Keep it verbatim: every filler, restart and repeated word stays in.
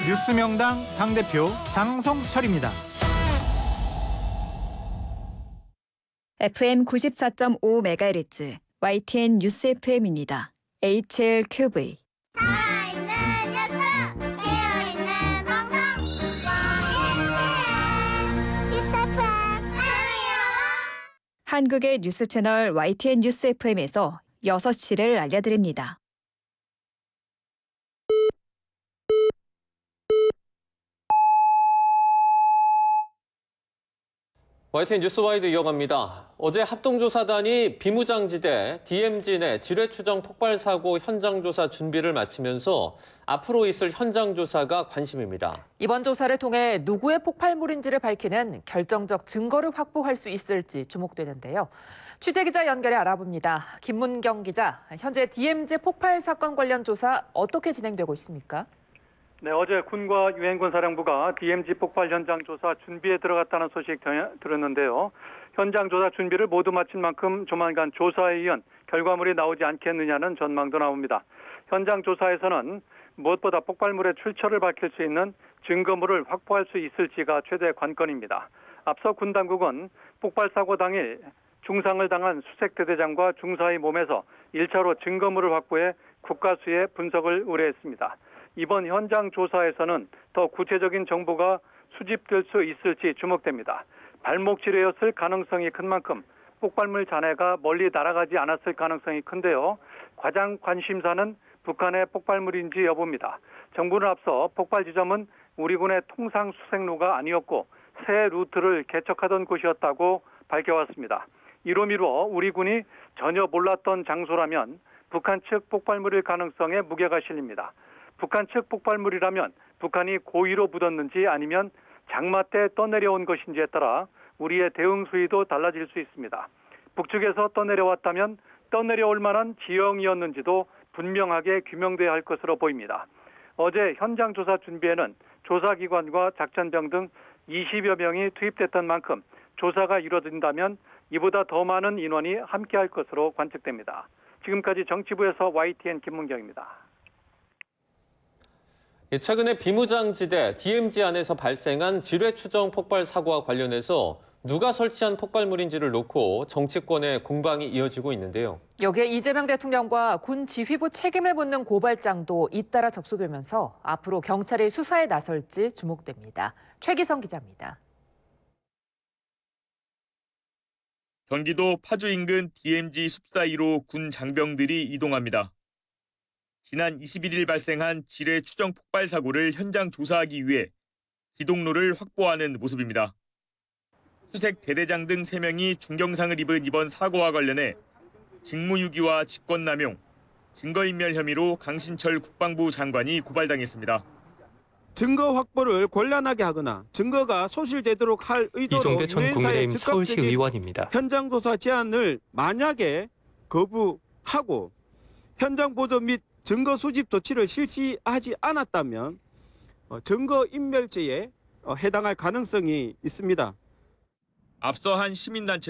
뉴스명당 당대표 장성철입니다. 에프엠 구십사 점 오 메가헤르츠 와이티엔 뉴스 에프엠입니다. 에이치엘큐브이 살아있는 녀석, 깨어있는 방송, 와이티엔 뉴스 에프엠 사랑해요. 한국의 뉴스 채널 와이티엔 뉴스 에프엠에서 여섯 시를 알려드립니다. 와이티엔 뉴스와이드 이어갑니다. 어제 합동조사단이 비무장지대 디엠지 내 지뢰추정 폭발 사고 현장조사 준비를 마치면서 앞으로 있을 현장조사가 관심입니다. 이번 조사를 통해 누구의 폭발물인지를 밝히는 결정적 증거를 확보할 수 있을지 주목되는데요. 취재기자 연결해 알아봅니다. 김문경 기자, 현재 디엠지 폭발 사건 관련 조사 어떻게 진행되고 있습니까? 네, 어제 군과 유엔군사령부가 디엠지 폭발 현장 조사 준비에 들어갔다는 소식 들었는데요. 현장 조사 준비를 모두 마친 만큼 조만간 조사에 의한 결과물이 나오지 않겠느냐는 전망도 나옵니다. 현장 조사에서는 무엇보다 폭발물의 출처를 밝힐 수 있는 증거물을 확보할 수 있을지가 최대 관건입니다. 앞서 군 당국은 폭발 사고 당일 중상을 당한 수색대대장과 중사의 몸에서 일 차로 증거물을 확보해 국가수에 분석을 의뢰했습니다. 이번 현장 조사에서는 더 구체적인 정보가 수집될 수 있을지 주목됩니다. 발목 지뢰였을 가능성이 큰 만큼 폭발물 잔해가 멀리 날아가지 않았을 가능성이 큰데요. 가장 관심사는 북한의 폭발물인지 여부입니다. 정부는 앞서 폭발 지점은 우리 군의 통상 수색로가 아니었고 새 루트를 개척하던 곳이었다고 밝혀왔습니다. 이로 미루어 우리 군이 전혀 몰랐던 장소라면 북한 측 폭발물일 가능성에 무게가 실립니다. 북한 측 폭발물이라면 북한이 고의로 묻었는지 아니면 장마 때 떠내려온 것인지에 따라 우리의 대응 수위도 달라질 수 있습니다. 북측에서 떠내려왔다면 떠내려올 만한 지형이었는지도 분명하게 규명돼야 할 것으로 보입니다. 어제 현장 조사 준비에는 조사기관과 작전병 등 이십여 명이 투입됐던 만큼 조사가 이루어진다면 이보다 더 많은 인원이 함께할 것으로 관측됩니다. 지금까지 정치부에서 와이티엔 김문경입니다. 최근에 비무장지대 디엠지 안에서 발생한 지뢰추정 폭발 사고와 관련해서 누가 설치한 폭발물인지를 놓고 정치권의 공방이 이어지고 있는데요. 여기에 이재명 대통령과 군 지휘부 책임을 묻는 고발장도 잇따라 접수되면서 앞으로 경찰이 수사에 나설지 주목됩니다. 최기성 기자입니다. 경기도 파주 인근 디엠지 숲 사이로 군 장병들이 이동합니다. 지난 이십일 일 발생한 지뢰 추정 폭발 사고를 현장 조사하기 위해 기동로를 확보하는 모습입니다. 수색 대대장 등 세 명이 중경상을 입은 이번 사고와 관련해 직무유기와 직권남용, 증거인멸 혐의로 강신철 국방부 장관이 고발당했습니다. 증거 확보를 곤란하게 하거나 증거가 소실되도록 할 의도로 이종배 전 국민의힘 서울시 의원입니다. 현장 조사 제안을 만약에 거부하고 현장 보조 및 증거 수집 조치를 실시하지 않았다면 증거인멸죄에 해당할 가능성이 있습니다. 앞서 한 시민단체